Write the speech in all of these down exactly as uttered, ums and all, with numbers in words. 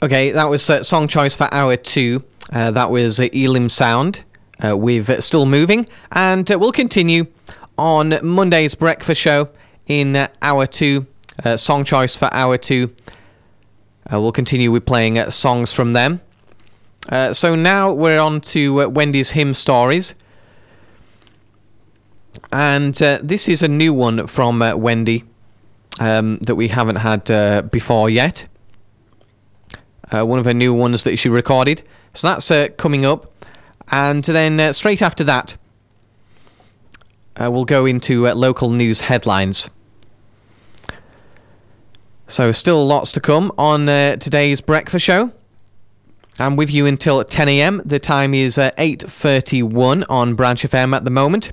Okay, that was uh, song choice for hour two. Uh, that was uh, Elim Sound uh, with uh, Still Moving. And uh, we'll continue on Monday's breakfast show in uh, hour two. Uh, song choice for hour two. Uh, we'll continue with playing uh, songs from them. Uh, so now we're on to uh, Wendy's hymn stories. And uh, this is a new one from uh, Wendy um, that we haven't had uh, before yet. Uh, one of her new ones that she recorded. So that's uh, coming up. And then uh, straight after that, uh, we'll go into uh, local news headlines. So still lots to come on uh, today's breakfast show. I'm with you until ten a.m. The time is uh, eight thirty-one on Branch F M at the moment.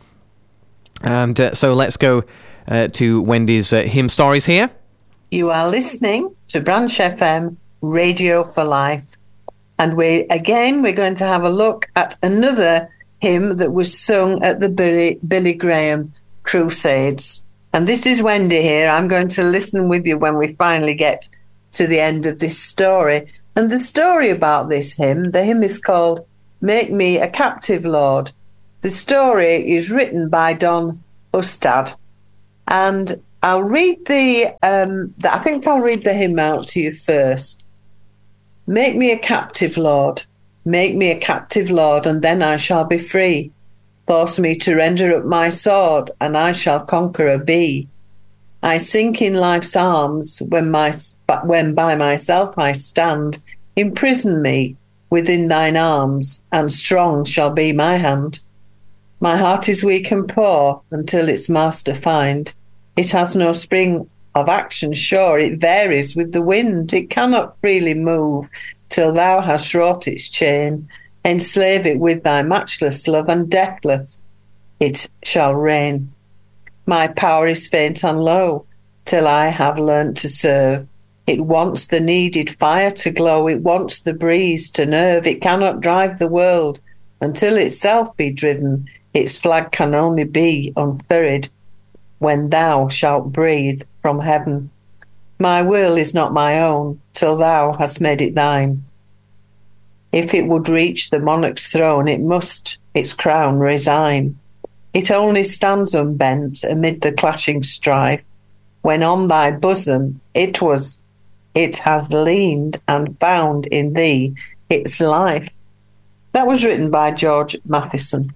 And uh, so let's go uh, to Wendy's uh, hymn stories here. You are listening to Branch F M Radio for Life. And we again, we're going to have a look at another hymn that was sung at the Billy, Billy Graham Crusades. And this is Wendy here. I'm going to listen with you when we finally get to the end of this story. And the story about this hymn, the hymn is called Make Me a Captive, Lord. The story is written by Don Hustad. And I'll read the, um, the, I think I'll read the hymn out to you first. Make me a captive, Lord. Make me a captive, Lord, and then I shall be free. Force me to render up my sword, and I shall conqueror be. I sink in life's arms when, my, when by myself I stand. Imprison me within thine arms, and strong shall be my hand. My heart is weak and poor until its master find. It has no spring of action sure, it varies with the wind. It cannot freely move till thou hast wrought its chain. Enslave it with thy matchless love, and deathless it shall reign. My power is faint and low till I have learnt to serve. It wants the needed fire to glow, it wants the breeze to nerve. It cannot drive the world until itself be driven. Its flag can only be unfurled when thou shalt breathe from heaven. My will is not my own till thou hast made it thine. If it would reach the monarch's throne, it must its crown resign. It only stands unbent amid the clashing strife, when on thy bosom it was, it has leaned and found in thee its life. That was written by George Matheson.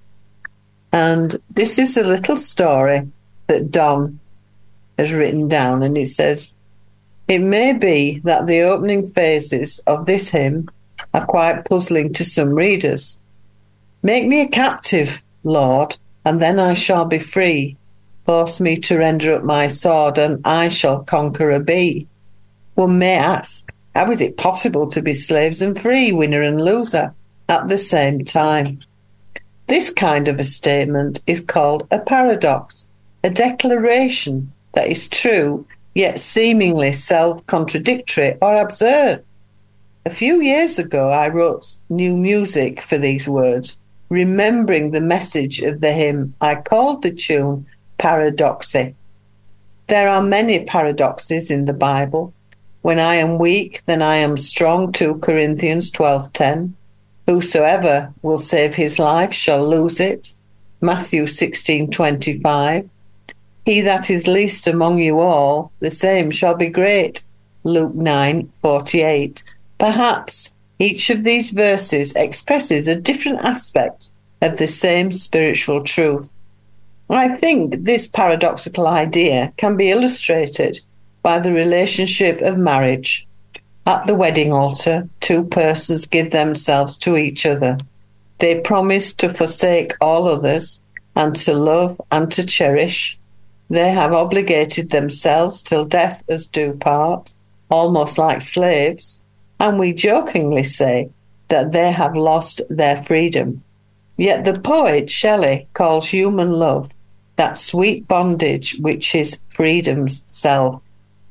And this is a little story that Don has written down, and it says, it may be that the opening phases of this hymn are quite puzzling to some readers. Make me a captive, Lord, and then I shall be free. Force me to render up my sword, and I shall conqueror be. One may ask, how is it possible to be slaves and free, winner and loser, at the same time? This kind of a statement is called a paradox, a declaration that is true, yet seemingly self-contradictory or absurd. A few years ago, I wrote new music for these words, remembering the message of the hymn. I called the tune Paradoxy. There are many paradoxes in the Bible. When I am weak, then I am strong, Second Corinthians twelve ten. Whosoever will save his life shall lose it, Matthew sixteen twenty-five. He that is least among you all, the same shall be great, Luke nine forty-eight. Perhaps each of these verses expresses a different aspect of the same spiritual truth. I think this paradoxical idea can be illustrated by the relationship of marriage. At the wedding altar, two persons give themselves to each other. They promise to forsake all others and to love and to cherish. They have obligated themselves till death us do part, almost like slaves, and we jokingly say that they have lost their freedom. Yet the poet Shelley calls human love that sweet bondage which is freedom's self.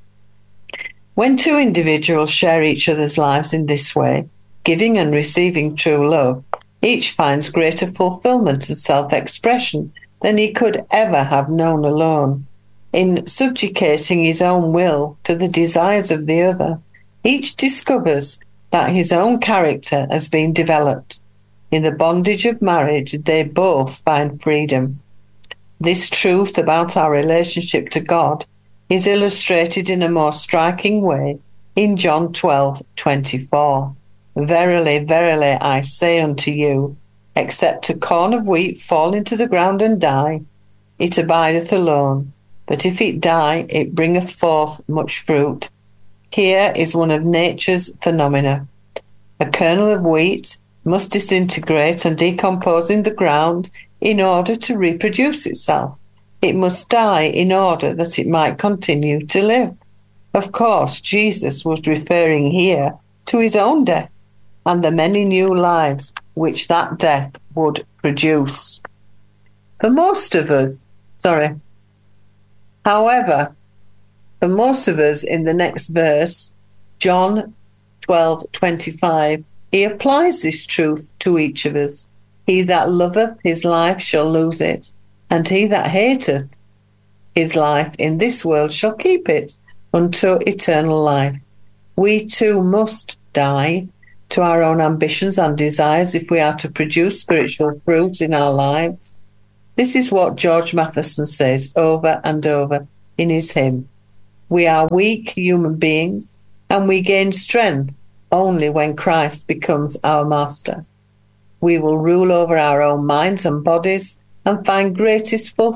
When two individuals share each other's lives in this way, giving and receiving true love, each finds greater fulfillment and self-expression than he could ever have known alone. In subjugating his own will to the desires of the other, Each discovers that his own character has been developed. In the bondage of marriage, they both find freedom. This truth about our relationship to God is illustrated in a more striking way in John twelve twenty-four. Verily, verily, I say unto you, except a corn of wheat fall into the ground and die, it abideth alone. But if it die, it bringeth forth much fruit. Here is one of nature's phenomena. A kernel of wheat must disintegrate and decompose in the ground in order to reproduce itself. It must die in order that it might continue to live. Of course, Jesus was referring here to his own death and the many new lives which that death would produce. For most of us, sorry, however, for most of us in the next verse, John twelve twenty-five, he applies this truth to each of us. He that loveth his life shall lose it, and he that hateth his life in this world shall keep it unto eternal life. We too must die to our own ambitions and desires if we are to produce spiritual fruit in our lives. This is what George Matheson says over and over in his hymn. We are weak human beings, and we gain strength only when Christ becomes our master. We will rule over our own minds and bodies and find greatest fulfillment